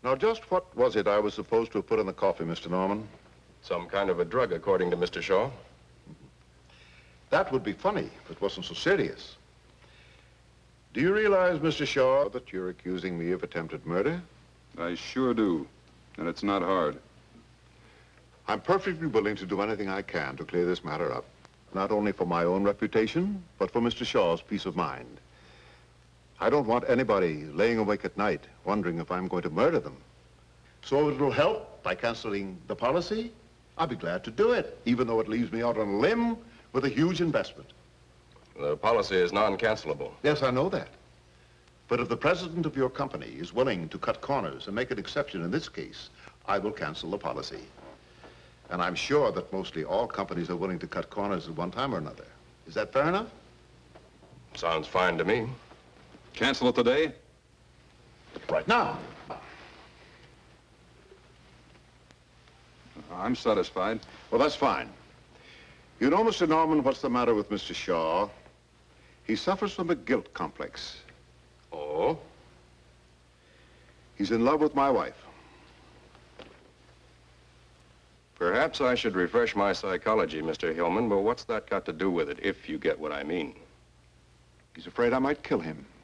Now, just what was it I was supposed to have put in the coffee, Mr. Norman? Some kind of a drug, according to Mr. Shaw. That would be funny if it wasn't so serious. Do you realize, Mr. Shaw, that you're accusing me of attempted murder? I sure do, and it's not hard. I'm perfectly willing to do anything I can to clear this matter up, not only for my own reputation, but for Mr. Shaw's peace of mind. I don't want anybody laying awake at night wondering if I'm going to murder them. So if it'll help by canceling the policy, I'll be glad to do it, even though it leaves me out on a limb with a huge investment. The policy is non-cancelable. Yes, I know that. But if the president of your company is willing to cut corners and make an exception in this case, I will cancel the policy. And I'm sure that mostly all companies are willing to cut corners at one time or another. Is that fair enough? Sounds fine to me. Cancel it today? Right now. I'm satisfied. Well, that's fine. You know, Mr. Norman, what's the matter with Mr. Shaw? He suffers from a guilt complex. Oh? He's in love with my wife. Perhaps I should refresh my psychology, Mr. Hillman, but what's that got to do with it, if you get what I mean? He's afraid I might kill him.